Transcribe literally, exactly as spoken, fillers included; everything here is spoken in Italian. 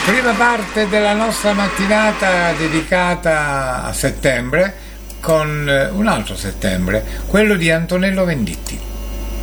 Prima parte della nostra mattinata dedicata a settembre con un altro settembre, quello di Antonello Venditti.